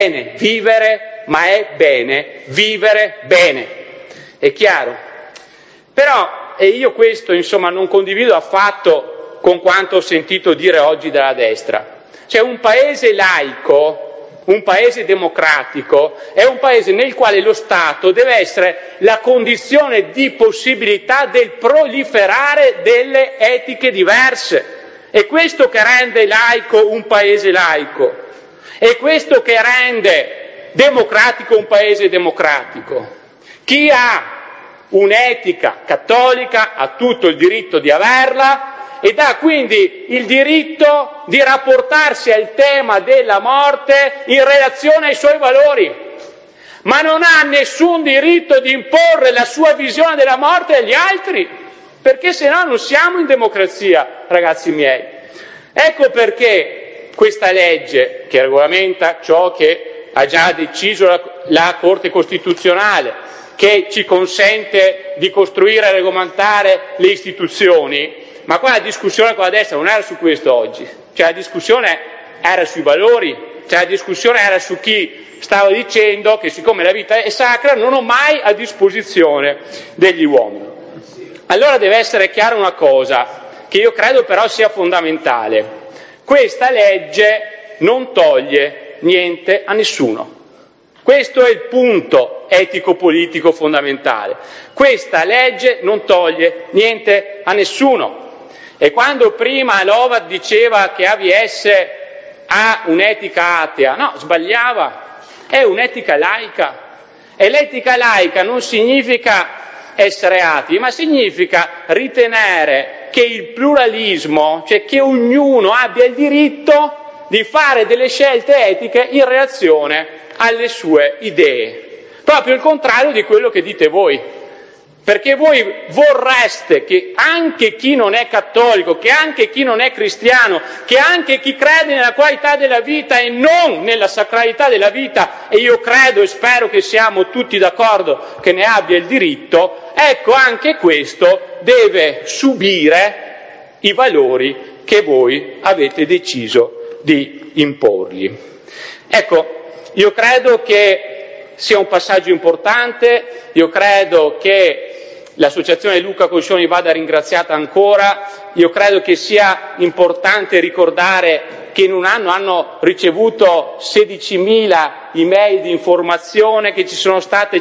bene vivere, ma è bene vivere bene. È chiaro? Però, e io questo insomma non condivido affatto con quanto ho sentito dire oggi dalla destra, cioè un paese laico, un paese democratico, è un paese nel quale lo Stato deve essere la condizione di possibilità del proliferare delle etiche diverse. È questo che rende laico un paese laico, è questo che rende democratico un paese democratico. Chi ha un'etica cattolica ha tutto il diritto di averla ed ha quindi il diritto di rapportarsi al tema della morte in relazione ai suoi valori, ma non ha nessun diritto di imporre la sua visione della morte agli altri, perché se no non siamo in democrazia, ragazzi miei. Ecco perché questa legge, che regolamenta ciò che ha già deciso la Corte Costituzionale, che ci consente di costruire e regolamentare le istituzioni, ma qua la discussione con la destra non era su questo oggi, cioè la discussione era sui valori, cioè la discussione era su chi stava dicendo che siccome la vita è sacra non ho mai a disposizione degli uomini. Allora deve essere chiara una cosa, che io credo però sia fondamentale: questa legge non toglie niente a nessuno. Questo è il punto etico-politico fondamentale. Questa legge non toglie niente a nessuno. E quando prima Lovat diceva che AVS ha un'etica atea, no, sbagliava, è un'etica laica. E l'etica laica non significa essere atei, ma significa ritenere che il pluralismo, cioè che ognuno abbia il diritto di fare delle scelte etiche in relazione alle sue idee, proprio il contrario di quello che dite voi, perché voi vorreste che anche chi non è cattolico, che anche chi non è cristiano, che anche chi crede nella qualità della vita e non nella sacralità della vita, e io credo e spero che siamo tutti d'accordo che ne abbia il diritto, ecco, anche questo deve subire i valori che voi avete deciso di imporgli. Ecco, io credo che sia un passaggio importante, io credo che l'associazione Luca Coscioni vada ringraziata ancora, io credo che sia importante ricordare che in un anno hanno ricevuto 16.000 email di informazione, che ci sono state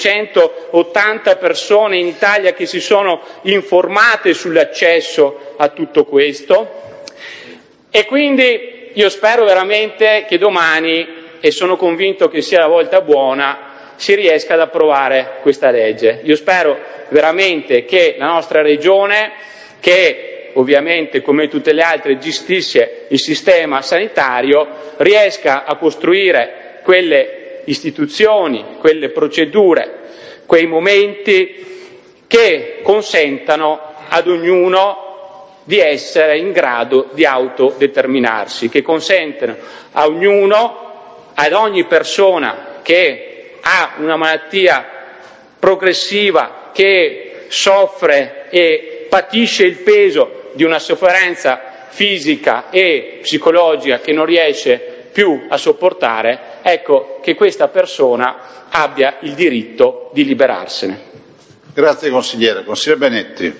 580 persone in Italia che si sono informate sull'accesso a tutto questo, e quindi io spero veramente che domani, e sono convinto che sia la volta buona, si riesca ad approvare questa legge. Io spero veramente che la nostra regione, che ovviamente come tutte le altre gestisce il sistema sanitario, riesca a costruire quelle istituzioni, quelle procedure, quei momenti che consentano ad ognuno di essere in grado di autodeterminarsi, che consentano a ognuno, ad ogni persona che ha una malattia progressiva, che soffre e patisce il peso di una sofferenza fisica e psicologica che non riesce più a sopportare, ecco, che questa persona abbia il diritto di liberarsene. Grazie consigliere. Consigliere Benetti.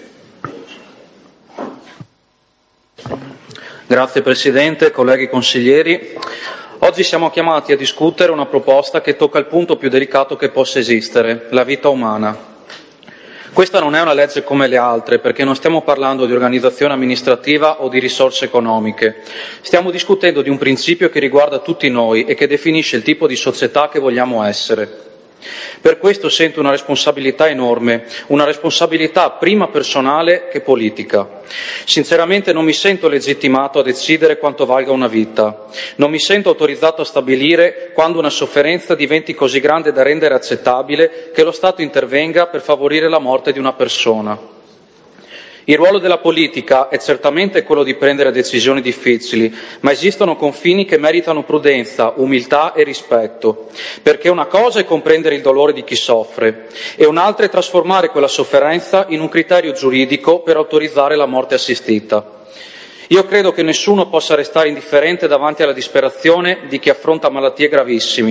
Grazie Presidente, colleghi consiglieri. Oggi siamo chiamati a discutere una proposta che tocca il punto più delicato che possa esistere, la vita umana. Questa non è una legge come le altre, perché non stiamo parlando di organizzazione amministrativa o di risorse economiche. Stiamo discutendo di un principio che riguarda tutti noi e che definisce il tipo di società che vogliamo essere. Per questo sento una responsabilità enorme, una responsabilità prima personale che politica. Sinceramente non mi sento legittimato a decidere quanto valga una vita, non mi sento autorizzato a stabilire quando una sofferenza diventi così grande da rendere accettabile che lo Stato intervenga per favorire la morte di una persona. Il ruolo della politica è certamente quello di prendere decisioni difficili, ma esistono confini che meritano prudenza, umiltà e rispetto, perché una cosa è comprendere il dolore di chi soffre e un'altra è trasformare quella sofferenza in un criterio giuridico per autorizzare la morte assistita. Io credo che nessuno possa restare indifferente davanti alla disperazione di chi affronta malattie gravissime,